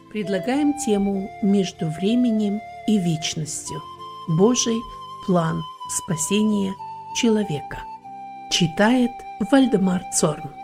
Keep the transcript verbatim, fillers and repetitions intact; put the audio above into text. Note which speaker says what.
Speaker 1: Предлагаем тему «Между временем и вечностью. Божий план спасения человека». Читает Вальдемар Цорн.